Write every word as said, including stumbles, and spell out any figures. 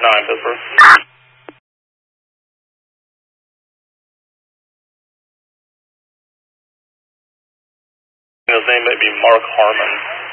nine, Pittsburgh. His name may be Mark Harmon.